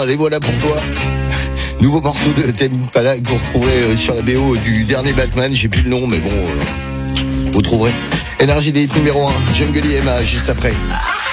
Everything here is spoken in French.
Et voilà pour toi. Nouveau morceau de Tame Impala que vous retrouverez sur la BO du dernier Batman. J'ai plus le nom, mais bon, vous trouverez. Énergie des hits numéro 1. Jungle Emma juste après.